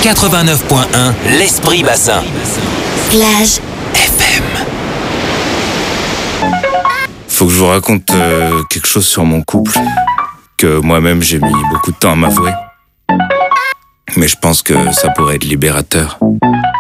89.1, l'Esprit Bassin. Plage FM. Faut que je vous raconte quelque chose sur mon couple, que moi-même j'ai mis beaucoup de temps à m'avouer. Mais je pense que ça pourrait être libérateur.